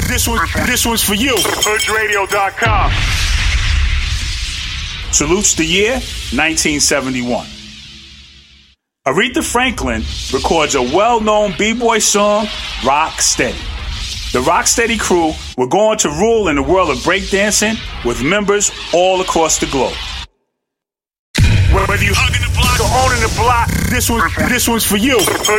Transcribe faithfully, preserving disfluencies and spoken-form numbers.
This one, this one's for you. Hood Radio dot com. Salutes the year nineteen seventy-one. Aretha Franklin records a well-known b-boy song, Rock Steady. The Rocksteady crew were going to rule in the world of breakdancing with members all across the globe. Whether you hugging the block or owning the block, this one, this one's for you. Hood